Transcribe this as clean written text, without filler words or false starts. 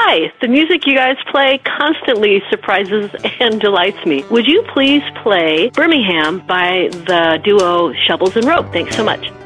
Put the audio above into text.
Hi, the music you guys play constantly surprises and delights me. Would you please play Birmingham by the duo Shovels and Rope? Thanks so much.